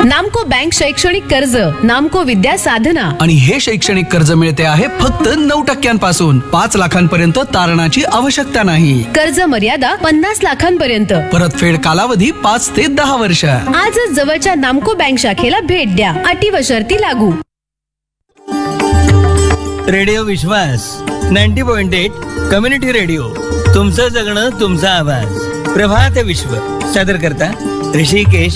नामको बँक शैक्षणिक कर्ज, नामको विद्या साधना. आणि हे शैक्षणिक कर्ज मिळते आहे फक्त 9% 5 लाखांपर्यंत तारणाची आवश्यकता नाही. कर्ज मर्यादा 50 लाखांपर्यंत. परतफेड कालावधी 5 ते 10 वर्ष. आजच जवळच्या नामको बँक शाखेला भेट द्या. अटी व शर्ती लागू. रेडिओ विश्वास 90.8 कम्युनिटी रेडिओ. तुमचं जगणं तुमचा आवाज. प्रभात विश्व सादर करता ऋषिकेश